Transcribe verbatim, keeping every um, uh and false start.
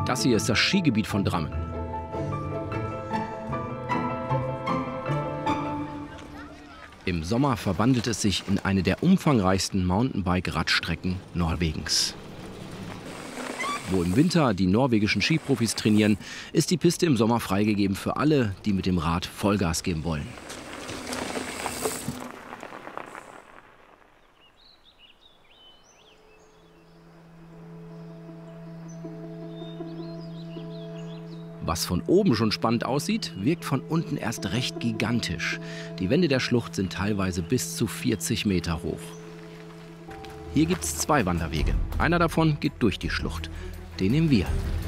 Das hier ist das Skigebiet von Drammen. Im Sommer verwandelt es sich in eine der umfangreichsten Mountainbike-Radstrecken Norwegens. Wo im Winter die norwegischen Skiprofis trainieren, ist die Piste im Sommer freigegeben für alle, die mit dem Rad Vollgas geben wollen. Was von oben schon spannend aussieht, wirkt von unten erst recht gigantisch. Die Wände der Schlucht sind teilweise bis zu vierzig Meter hoch. Hier gibt es zwei Wanderwege. Einer davon geht durch die Schlucht. Den nehmen wir.